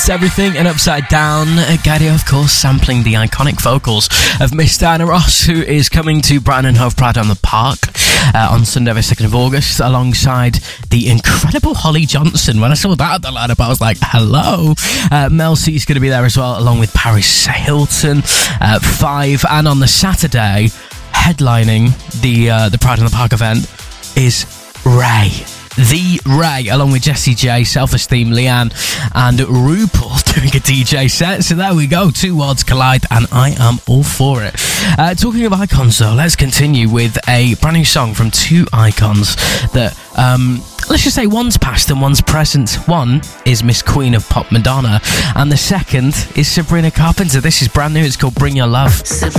It's Everything and Upside Down. Gadio, of course, sampling the iconic vocals of Miss Diana Ross, who is coming to Brighton and Hove Pride on the Park on Sunday the 2nd of August, alongside the incredible Holly Johnson. When I saw that at the lineup, I was like, hello. Mel C's going to be there as well, along with Paris Hilton, Five, and on the Saturday, headlining the Pride in the Park event is Ray. The Ray, along with Jessie J, Self-Esteem, Leanne, and RuPaul doing a DJ set. So there we go, two worlds collide, and I am all for it. Talking of icons, though, let's continue with a brand new song from two icons that, let's just say one's past and one's present. One is Miss Queen of Pop, Madonna, and the second is Sabrina Carpenter. This is brand new, it's called Bring Your Love. Sabrina